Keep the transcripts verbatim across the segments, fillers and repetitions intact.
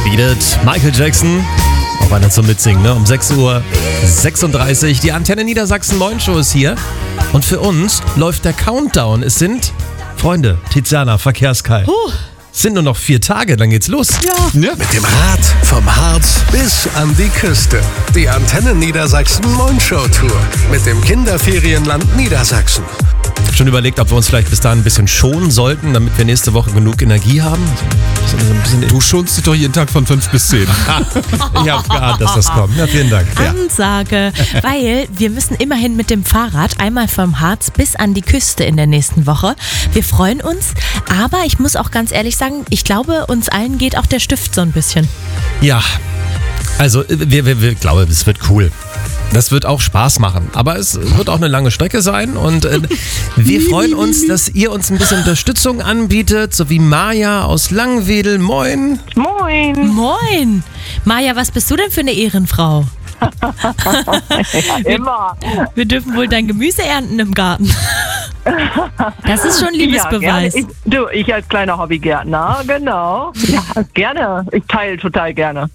Beat It, Michael Jackson. Auch einer zum Mitsingen, ne? Um sechs Uhr sechsunddreißig. Die Antenne Niedersachsen Moin Show ist hier. Und für uns läuft der Countdown. Es sind, Freunde, Tiziana, Verkehrskai. Huh. Es sind nur noch vier Tage, dann geht's los. Ja. Ja. Mit dem Rad vom Harz bis an die Küste. Die Antenne Niedersachsen Moin Show Tour mit dem Kinderferienland Niedersachsen. Schon überlegt, ob wir uns vielleicht bis dahin ein bisschen schonen sollten, damit wir nächste Woche genug Energie haben. So ein bisschen Du schonst dich doch jeden Tag von fünf bis zehn. Ich habe geahnt, dass das kommt. Ja, vielen Dank. Ja. Ansage, weil wir müssen immerhin mit dem Fahrrad einmal vom Harz bis an die Küste in der nächsten Woche. Wir freuen uns, aber ich muss auch ganz ehrlich sagen, ich glaube, uns allen geht auch der Stift so ein bisschen. Ja, also wir, wir, wir glauben, es wird cool. Das wird auch Spaß machen, aber es wird auch eine lange Strecke sein und äh, wir freuen uns, dass ihr uns ein bisschen Unterstützung anbietet, so wie Maja aus Langwedel. Moin! Moin! Moin! Maja, was bist du denn für eine Ehrenfrau? Ja, immer. Wir dürfen wohl dein Gemüse ernten im Garten. Das ist schon Liebesbeweis. Ja, ich, du, ich als kleiner Hobbygärtner, genau. Ja, gerne. Ich teile total gerne.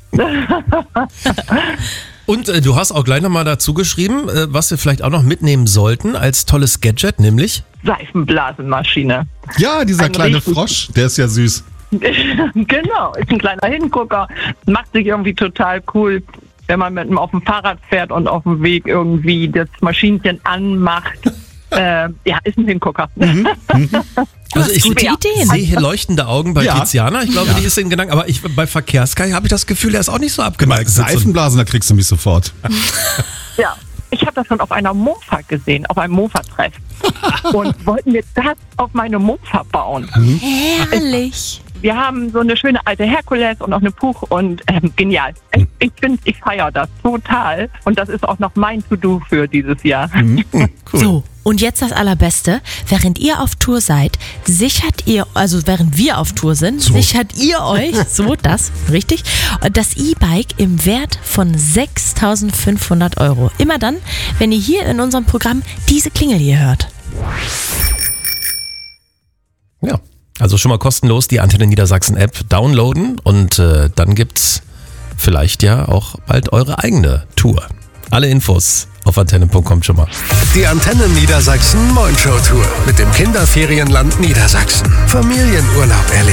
Und äh, du hast auch gleich nochmal dazu geschrieben, äh, was wir vielleicht auch noch mitnehmen sollten als tolles Gadget, nämlich? Seifenblasenmaschine. Ja, dieser Ein kleine richtig- Frosch, der ist ja süß. Genau, ist ein kleiner Hingucker. Macht sich irgendwie total cool, wenn man mit ihm auf dem Fahrrad fährt und auf dem Weg irgendwie das Maschinchen anmacht. äh, ja, ist ein Hingucker. Du hast gute Ja. Ideen. sehe hier leuchtende Augen bei Ja. Tiziana. Ich glaube, Ja. die ist in Gedanken. Aber ich, bei Verkehrskai habe ich das Gefühl, er ist auch nicht so abgeneigt. Seifenblasen, da kriegst du mich sofort. Ja, ich habe das schon auf einer Mofa gesehen, auf einem Mofa-Treff. Und wollten wir das auf meine Mofa bauen. Herrlich. Wir haben so eine schöne alte Herkules und auch eine Puch und ähm, genial. Ich, ich finde, ich feiere das total. Und das ist auch noch mein To-Do für dieses Jahr. Cool. So, und jetzt das Allerbeste. Während ihr auf Tour seid, sichert ihr, also während wir auf Tour sind, So. sichert ihr euch, so das, richtig, das E-Bike im Wert von sechstausendfünfhundert Euro. Immer dann, wenn ihr hier in unserem Programm diese Klingel hier hört. Ja, also schon mal kostenlos die Antenne Niedersachsen App downloaden und äh, dann gibt's vielleicht ja auch bald eure eigene Tour. Alle Infos auf antenne punkt com schon mal. Die Antenne Niedersachsen Moin Show Tour mit dem Kinderferienland Niedersachsen. Familienurlaub erleben.